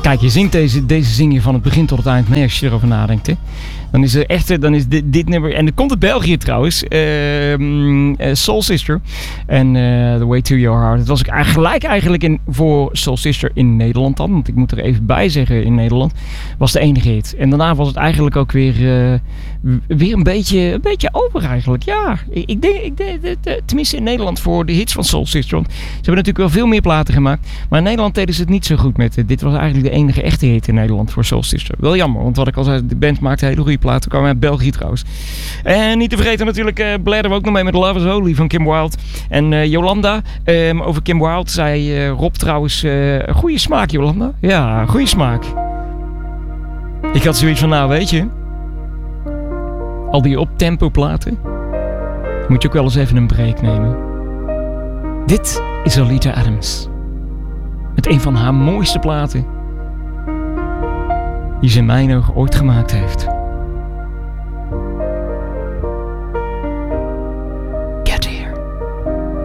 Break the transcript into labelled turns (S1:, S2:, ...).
S1: Kijk, je zingt deze zing je van het begin tot het eind mee als je erover nadenkt. Hè? Dan is, dit nummer... En dat komt uit België trouwens. Soul Sister. En The Way to Your Heart. Het was gelijk eigenlijk voor Soul Sister in Nederland dan. Want ik moet er even bij zeggen, in Nederland was de enige hit. En daarna was het eigenlijk ook weer een beetje over eigenlijk. Ja, ik denk tenminste in Nederland voor de hits van Soul Sister. Want ze hebben natuurlijk wel veel meer platen gemaakt. Maar in Nederland deden ze het niet zo goed met. Dit was eigenlijk de enige echte hit in Nederland voor Soul Sister. Wel jammer, want wat ik al zei, de band maakte hele goede platen. Kwamen uit België trouwens. En niet te vergeten natuurlijk, bladden we ook nog mee met Love is Holy van Kim Wilde. En Jolanda, over Kim Wilde zei Rob trouwens, goede smaak Jolanda. Ja, goede smaak. Ik had zoiets van, nou weet je, al die op-tempo platen, moet je ook wel eens even een break nemen. Dit is Oleta Adams. Met een van haar mooiste platen die ze in mijn ogen ooit gemaakt heeft.